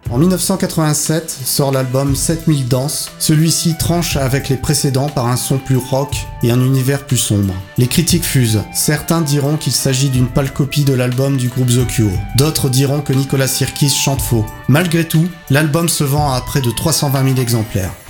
En 1987 sort l'album 7000 danses, celui-ci tranche avec les précédents par un son plus rock et un univers plus sombre. Les critiques fusent, certains diront qu'il s'agit d'une pâle copie de l'album du groupe The Cure, d'autres diront que Nicolas Sirkis chante faux. Malgré tout, l'album se vend à près de 320 000 exemplaires.